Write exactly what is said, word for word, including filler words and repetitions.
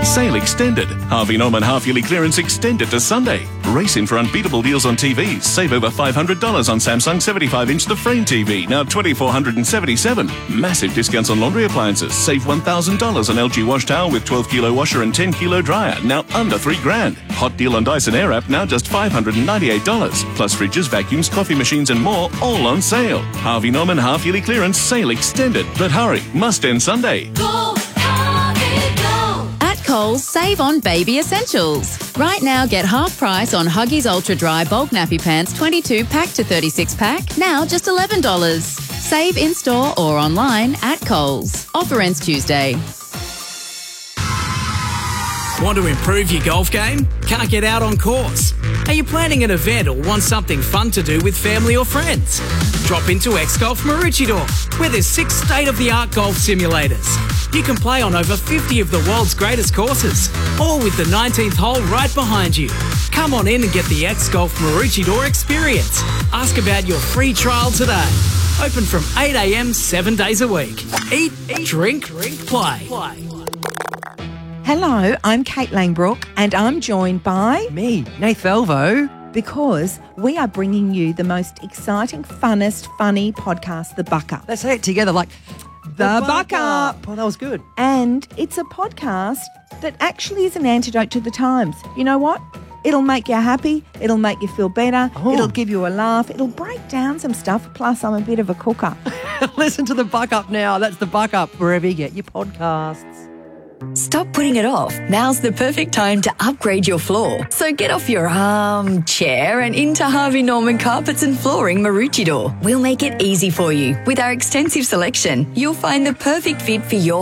Sale extended. Harvey Norman half-yearly clearance extended to Sunday. Race in for unbeatable deals on T Vs. Save over five hundred dollars on Samsung seventy-five inch The Frame T V, now two thousand four hundred seventy-seven dollars. Massive discounts on laundry appliances. Save one thousand dollars on L G wash towel with twelve kilo washer and ten kilo dryer, now under three grand. Hot deal on Dyson Airwrap, now just five hundred ninety-eight dollars. Plus fridges, vacuums, coffee machines and more, all on sale. Harvey Norman half-yearly clearance sale extended. But hurry, must end Sunday. Go, Harvey, go! At Coles, save on baby essentials. Right now, get half price on Huggies Ultra Dry Bulk Nappy Pants twenty-two pack to thirty-six pack, now just eleven dollars. Save in-store or online at Coles. Offer ends Tuesday. Want to improve your golf game? Can't get out on course? Are you planning an event or want something fun to do with family or friends? Drop into X-Golf Maroochydore, where there's six state-of-the-art golf simulators. You can play on over fifty of the world's greatest courses, all with the nineteenth hole right behind you. Come on in and get the X-Golf Maroochydore experience. Ask about your free trial today. Open from eight a m seven days a week. Eat, eat drink, drink, play. Hello, I'm Kate Langbrook and I'm joined by... Me, Nath Velvo. Because we are bringing you the most exciting, funnest, funny podcast, The Buck Up. Let's say it together like... The, the Buck Up. Oh, that was good. And it's a podcast that actually is an antidote to the times. You know what? It'll make you happy. It'll make you feel better. Oh. It'll give you a laugh. It'll break down some stuff. Plus, I'm a bit of a cooker. Listen to The Buck Up now. That's The Buck Up, wherever you get your podcasts. Stop putting it off. Now's the perfect time to upgrade your floor. So get off your armchair and into Harvey Norman Carpets and Flooring Maroochydore. We'll make it easy for you. With our extensive selection, you'll find the perfect fit for your